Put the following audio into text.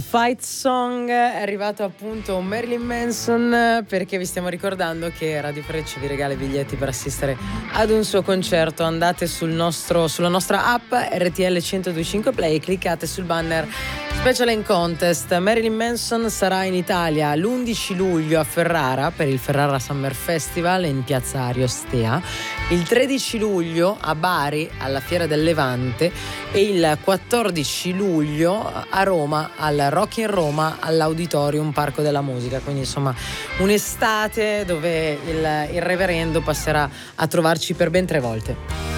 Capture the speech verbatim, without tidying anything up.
Fight Song, è arrivato appunto Marilyn Manson, perché vi stiamo ricordando che Radio Freccia vi regala i biglietti per assistere ad un suo concerto. Andate sul nostro, sulla nostra app R T L centodue e cinque Play e cliccate sul banner Special and Contest. Marilyn Manson sarà in Italia l'undici luglio a Ferrara per il Ferrara Summer Festival in piazza Ariostea, il tredici luglio a Bari alla Fiera del Levante e il quattordici luglio a Roma al Rock in Roma all'Auditorium Parco della Musica. Quindi insomma un'estate dove il, il reverendo passerà a trovarci per ben tre volte.